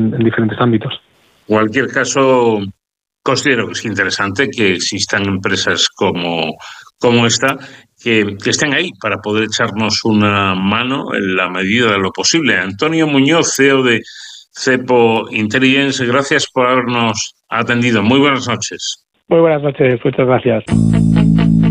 en diferentes ámbitos. En cualquier caso, considero que es interesante que existan empresas como esta que estén ahí para poder echarnos una mano en la medida de lo posible. Antonio Muñoz, CEO de Cepo Intelligence, gracias por habernos atendido. Muy buenas noches. Muy buenas noches, muchas gracias.